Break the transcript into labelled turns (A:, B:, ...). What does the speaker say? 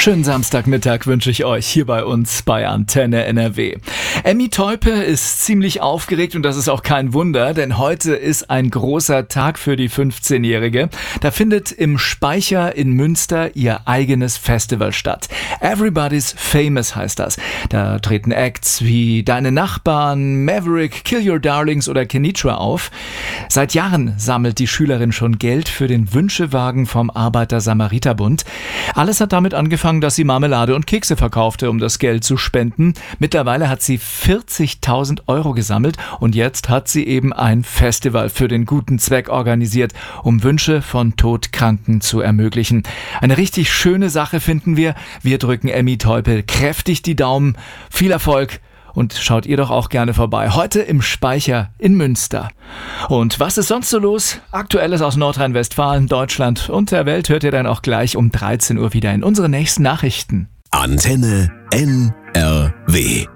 A: Schönen Samstagmittag wünsche ich euch hier bei uns bei Antenne NRW. Emmy Teupe ist ziemlich aufgeregt und das ist auch kein Wunder, denn heute ist ein großer Tag für die 15-Jährige. Da findet im Speicher in Münster ihr eigenes Festival statt. Everybody's Famous heißt das. Da treten Acts wie Deine Nachbarn, Maverick, Kill Your Darlings oder Kenitra auf. Seit Jahren sammelt die Schülerin schon Geld für den Wünschewagen vom Arbeiter-Samariter-Bund. Alles hat damit angefangen, dass sie Marmelade und Kekse verkaufte, um das Geld zu spenden. Mittlerweile hat sie 40.000 Euro gesammelt und jetzt hat sie eben ein Festival für den guten Zweck organisiert, um Wünsche von Todkranken zu ermöglichen. Eine richtig schöne Sache finden wir. Wir drücken Emmy Teupe kräftig die Daumen. Viel Erfolg! Und schaut ihr doch auch gerne vorbei. Heute im Speicher in Münster. Und was ist sonst so los? Aktuelles aus Nordrhein-Westfalen, Deutschland und der Welt hört ihr dann auch gleich um 13 Uhr wieder in unseren nächsten Nachrichten.
B: Antenne NRW.